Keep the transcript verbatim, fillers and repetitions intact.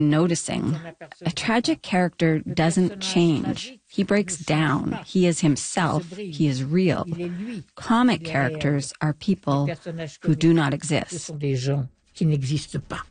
noticing. A tragic character doesn't change. He breaks down. He is himself. He is real. Comic characters are people who do not exist.